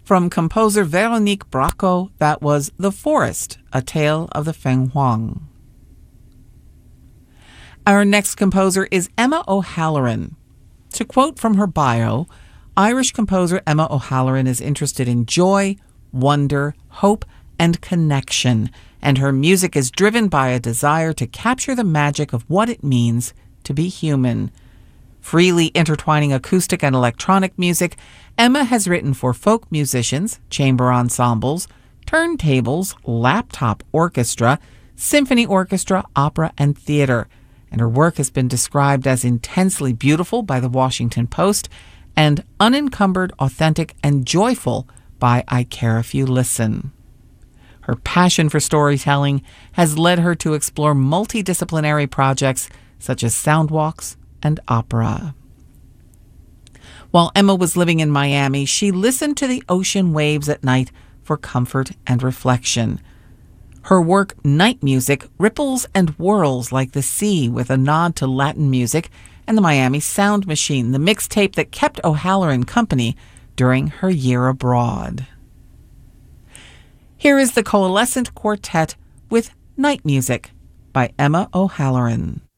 From composer Veronique Bracco, that was The Forest, A Tale of the Feng Huang. Our next composer is Emma O'Halloran. To quote from her bio, Irish composer Emma O'Halloran is interested in joy, wonder, hope, and connection, and her music is driven by a desire to capture the magic of what it means to be human. Freely intertwining acoustic and electronic music, Emma has written for folk musicians, chamber ensembles, turntables, laptop orchestra, symphony orchestra, opera, and theater. And her work has been described as intensely beautiful by the Washington Post and unencumbered, authentic, and joyful by I Care If You Listen. Her passion for storytelling has led her to explore multidisciplinary projects such as sound walks and opera. While Emma was living in Miami, she listened to the ocean waves at night for comfort and reflection. Her work, Night Music, ripples and whirls like the sea with a nod to Latin music and the Miami Sound Machine, the mixtape that kept O'Halloran company during her year abroad. Here is the Coalescent Quartet with Night Music by Emma O'Halloran.